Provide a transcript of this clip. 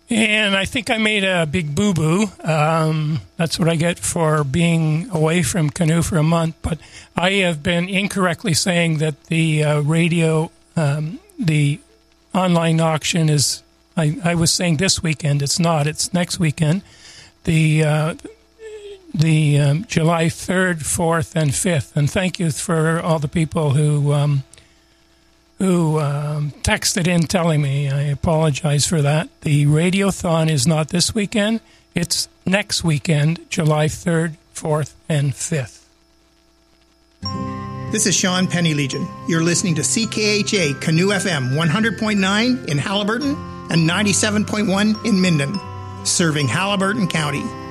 And I think I made a big boo-boo. That's what I get for being away from Canoe for a month. But I have been incorrectly saying that the the online auction is, I was saying this weekend. It's not. It's next weekend. The July 3rd, 4th, and 5th. And thank you for all the people who texted in telling me. I apologize for that. The Radiothon is not this weekend. It's next weekend, July 3rd, 4th, and 5th. This is Sean Penny Legion. You're listening to CKHA Canoe FM 100.9 in Haliburton and 97.1 in Minden, serving Haliburton County.